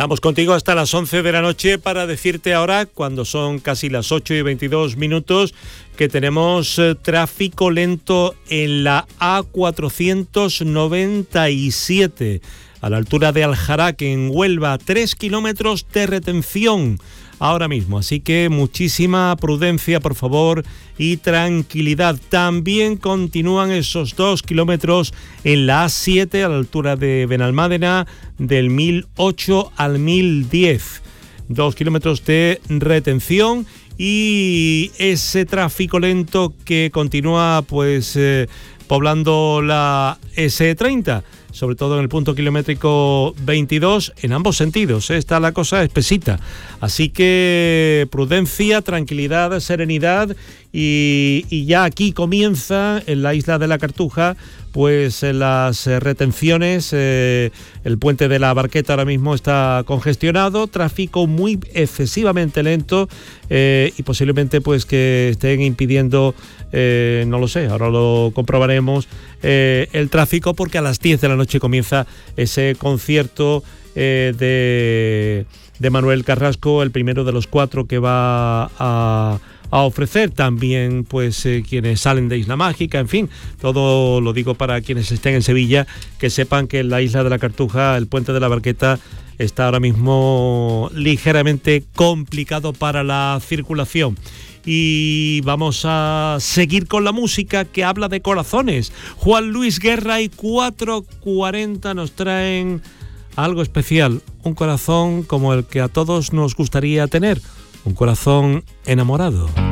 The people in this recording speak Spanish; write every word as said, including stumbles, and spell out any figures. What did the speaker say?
Estamos contigo hasta las once de la noche para decirte ahora, cuando son casi las ocho y veintidós minutos, que tenemos eh, tráfico lento en la A cuatrocientos noventa y siete, a la altura de Aljaraque, en Huelva, tres kilómetros de retención ahora mismo. Así que muchísima prudencia, por favor, y tranquilidad. También continúan esos dos kilómetros en la A siete, a la altura de Benalmádena, del mil ocho al mil diez. Dos kilómetros de retención y ese tráfico lento que continúa pues eh, poblando la ese treinta, sobre todo en el punto kilométrico veintidós, en ambos sentidos, ¿eh? Está la cosa espesita. Así que prudencia, tranquilidad, serenidad y, y ya aquí comienza en la isla de la Cartuja pues las retenciones. Eh, el puente de la Barqueta ahora mismo está congestionado, tráfico muy excesivamente lento eh, y posiblemente pues que estén impidiendo, eh, no lo sé, ahora lo comprobaremos, eh, el tráfico, porque a las diez de la noche comienza ese concierto eh, de, de Manuel Carrasco, el primero de los cuatro que va a a ofrecer. También pues eh, quienes salen de Isla Mágica, en fin, todo lo digo para quienes estén en Sevilla, que sepan que en la isla de la Cartuja el puente de la Barqueta está ahora mismo ligeramente complicado para la circulación. Y vamos a seguir con la música que habla de corazones. Juan Luis Guerra y cuatro cuarenta nos traen algo especial, un corazón como el que a todos nos gustaría tener, un corazón enamorado.